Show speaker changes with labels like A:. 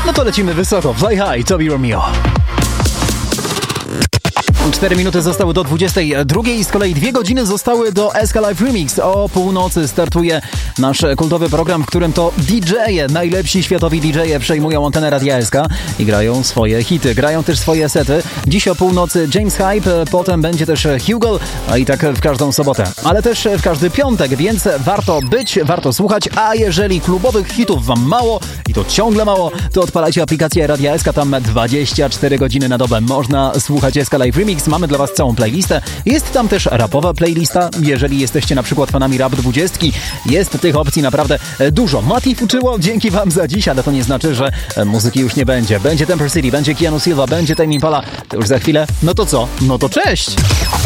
A: No to lecimy wysoko. Fly High, Toby Romeo. 4 minuty zostały do 22. Z kolei 2 godziny zostały do SK Live Remix. O północy startuje nasz kultowy program, w którym to DJ-e, najlepsi światowi DJ-e przejmują antenę Radia SK i grają swoje hity, grają też swoje sety. Dziś o północy James Hype, potem będzie też Hugo, a i tak w każdą sobotę, ale też w każdy piątek, więc warto być, warto słuchać, a jeżeli klubowych hitów wam mało i to ciągle mało, to odpalajcie aplikację Radia SK, tam 24 godziny na dobę można słuchać SK Live Remix. Mamy dla was całą playlistę. Jest tam też rapowa playlista. Jeżeli jesteście na przykład fanami Rap 20, jest tych opcji naprawdę dużo. Mati fuczyło, dzięki wam za dziś, ale to nie znaczy, że muzyki już nie będzie. Będzie Temper City, będzie Keanu Silva, będzie Tame Impala. To już za chwilę. No to co? No to cześć!